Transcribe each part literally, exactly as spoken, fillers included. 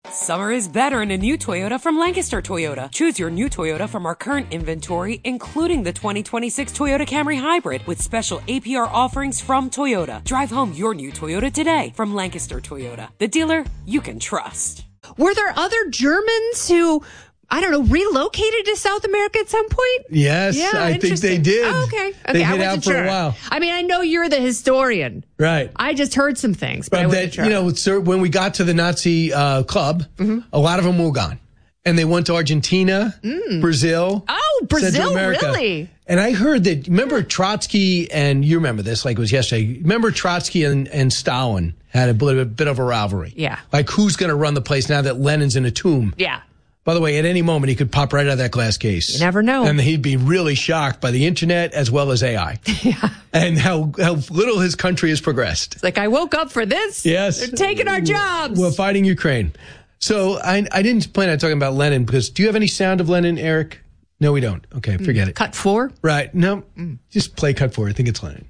Summer is better in a new Toyota from Lancaster Toyota. Choose your new Toyota from our current inventory, including the twenty twenty-six Toyota Camry Hybrid with special A P R offerings from Toyota. Drive home your new Toyota today from Lancaster Toyota, the dealer you can trust. Were there other Germans who, I don't know, relocated to South America at some point? Yes, yeah, I think they did. Oh, okay. okay. They I hid wasn't out for sure. a while. I mean, I know you're the historian. Right. I just heard some things, but, but I wasn't that, sure. You know, sir, when we got to the Nazi uh, club, mm-hmm. a lot of them were gone. And they went to Argentina, mm. Brazil. Oh, Brazil, really? And I heard that, remember Trotsky, and you remember this like it was yesterday. Remember Trotsky and, and Stalin had a bit, a bit of a rivalry. Yeah. Like who's going to run the place now that Lenin's in a tomb? Yeah. By the way, at any moment, he could pop right out of that glass case. You never know. And he'd be really shocked by the internet as well as A I. Yeah. And how, how little his country has progressed. It's like, I woke up for this. Yes. They're taking our jobs. We're fighting Ukraine. So I, I didn't plan on talking about Lenin because do you have any sound of Lenin, Eric? No, we don't. Okay, forget it. Cut four? Right. No, mm. just play cut four. I think it's Lenin.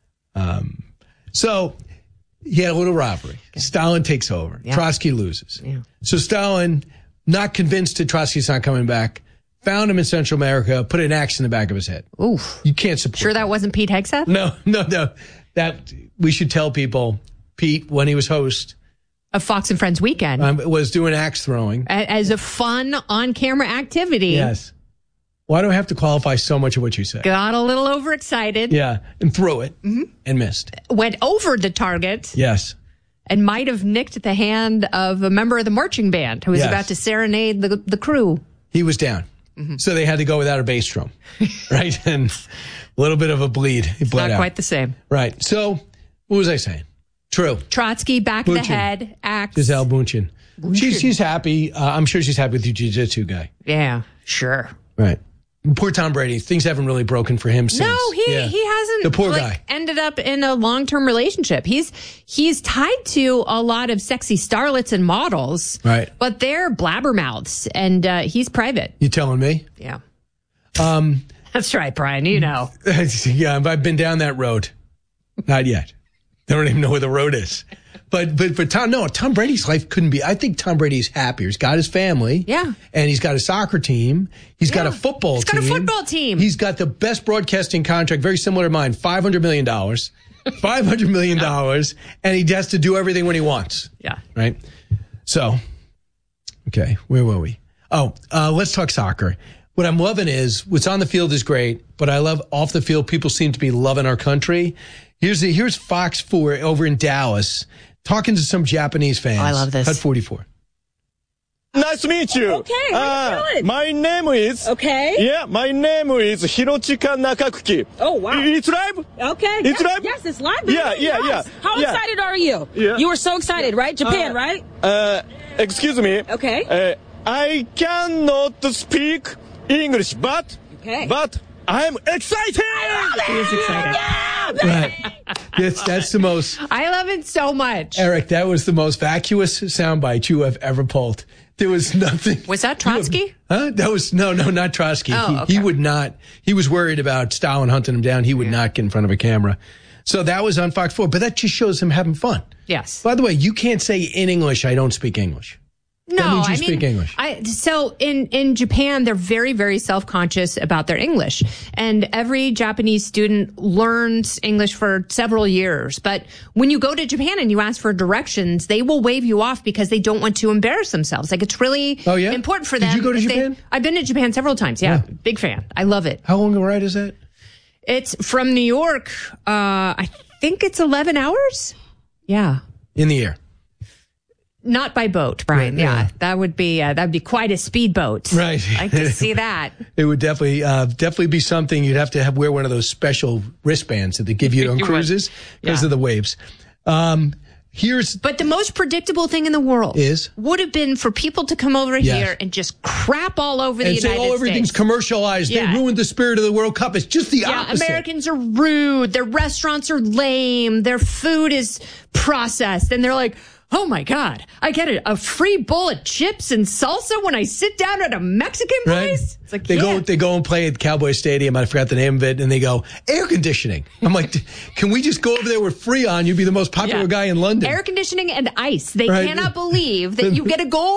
Um, so he had a little rivalry. Okay. Stalin takes over. Yeah. Trotsky loses. Yeah. So Stalin, not convinced that Trotsky's not coming back, found him in Central America, put an axe in the back of his head. Oof. You can't support Sure that, that wasn't Pete Hegseth? No, no, no. That we should tell people, Pete, when he was host of Fox and Friends Weekend, um, was doing axe throwing. As a fun on-camera activity. Yes. Why do I have to qualify so much of what you say? Got a little overexcited. Yeah, and threw it mm-hmm. and missed. Went over the target. Yes. And might have nicked the hand of a member of the marching band who was yes. about to serenade the the crew. He was down. Mm-hmm. So they had to go without a bass drum. Right? And a little bit of a bleed. He it's bled not out. quite the same. Right. So what was I saying? True. Trotsky, back Bunchin. of the head, axe. Gisele Bündchen. She's, she's happy. Uh, I'm sure she's happy with your jiu-jitsu guy. Yeah, sure. Right. Poor Tom Brady. Things haven't really broken for him since. No, he yeah. he hasn't. The poor like, guy ended up in a long-term relationship. He's he's tied to a lot of sexy starlets and models. Right. But they're blabbermouths, and uh, he's private. You telling me? Yeah. Um. That's right, Brian. You know. Yeah, I've been down that road. Not yet. I don't even know where the road is. But but but Tom, no, Tom Brady's life couldn't be. I think Tom Brady's happier. He's got his family. Yeah. And he's got a soccer team. He's yeah. got a football he's team. He's got a football team. He's got the best broadcasting contract, very similar to mine, five hundred million dollars. five hundred million dollars. And he has to do everything when he wants. Yeah. Right? So, okay, where were we? Oh, uh, let's talk soccer. What I'm loving is, what's on the field is great, but I love off the field, people seem to be loving our country. Here's the, here's Fox four over in Dallas talking to some Japanese fans. Oh, I love this. Cut forty-four. Nice to meet you. Okay, how uh, you doing? My name is... Okay. Yeah, my name is Hirochika Nakakuki. Oh, wow. It's live? Okay. It's yes, live? Yes, it's live. Yeah, yeah, yes. yeah. How yeah. excited are you? Yeah. You were so excited, right? Japan, uh, right? Uh, excuse me. Okay. Uh, I cannot speak English, but... Okay. But... I'm excited! He is excited. Yeah, right. That's, that's the most... I love it so much. Eric, that was the most vacuous soundbite you have ever pulled. There was nothing... Was that Trotsky? Have, huh? That was... No, no, not Trotsky. Oh, he, okay. he would not... He was worried about Stalin hunting him down. He would yeah. not get in front of a camera. So that was on Fox four. But that just shows him having fun. Yes. By the way, you can't say in English, I don't speak English. No, that means you I speak mean, English. I, so in, in Japan, they're very, very self-conscious about their English. And every Japanese student learns English for several years. But when you go to Japan and you ask for directions, they will wave you off because they don't want to embarrass themselves. Like, it's really oh, yeah? important for Did them. you go to they, Japan? I've been to Japan several times. Yeah, yeah. Big fan. I love it. How long a ride is that? It's from New York. Uh, I think it's eleven hours. Yeah. In the air. Not by boat, Brian. Right, yeah. yeah, that would be uh, that would be quite a speedboat. Right. I like to see that. It would definitely uh, definitely be something you'd have to have wear one of those special wristbands that they give you on you cruises because yeah. of the waves. Um, here's but the most predictable thing in the world is would have been for people to come over yes. here and just crap all over and the say, United "Oh, everything's States. commercialized. Yeah. They ruined the spirit of the World Cup." It's just the yeah, opposite. Americans are rude. Their restaurants are lame. Their food is processed, and they're like, oh my God, I get it. A free bowl of chips and salsa when I sit down at a Mexican place? Right. It's like, they yeah. go they go and play at Cowboy Stadium. I forgot the name of it. And they go, air conditioning. I'm like, can we just go over there with Freon? You'd be the most popular yeah. guy in London. Air conditioning and ice. They right. cannot believe that you get to go